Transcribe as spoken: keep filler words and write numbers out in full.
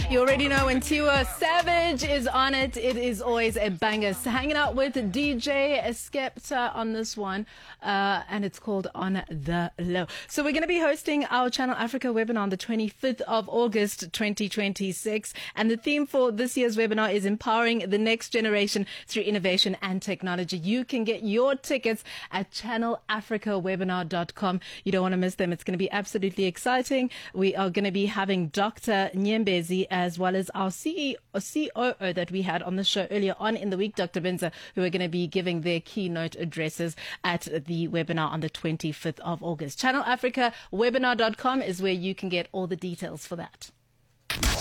You already know when Tiwa Savage is on it, it is always a banger. So hanging out with D J Skepta on this one, uh, and it's called On the Low. So we're going to be hosting our Channel Africa webinar on the twenty-fifth of August, twenty twenty-six. And the theme for this year's webinar is empowering the next generation through innovation and technology. You can get your tickets at channel africa webinar dot com. You don't want to miss them. It's going to be absolutely exciting. We are going to be having Doctor Nyembezi as well as our C E O, C O O that we had on the show earlier on in the week, Doctor Benza, who are going to be giving their keynote addresses at the webinar on the twenty-fifth of August. channel africa webinar dot com is where you can get all the details for that.